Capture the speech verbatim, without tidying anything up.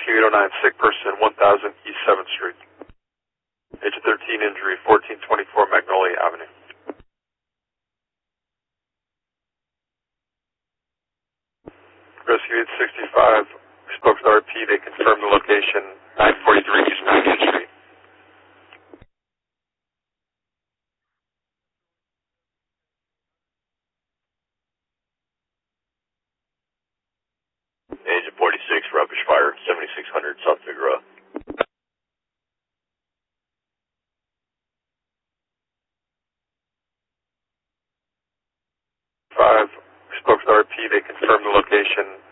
Rescue eight oh nine, sick person, one thousand East seventh Street. Agent thirteen, injury, fourteen twenty-four Magnolia Avenue. Rescue eight sixty-five, we spoke with R P, they confirmed the location, nine forty-three East ninetieth Street. Agent forty-six, rubbish fire, seventy-six hundred South Figueroa. Five, we spoke with R P, they confirmed the location,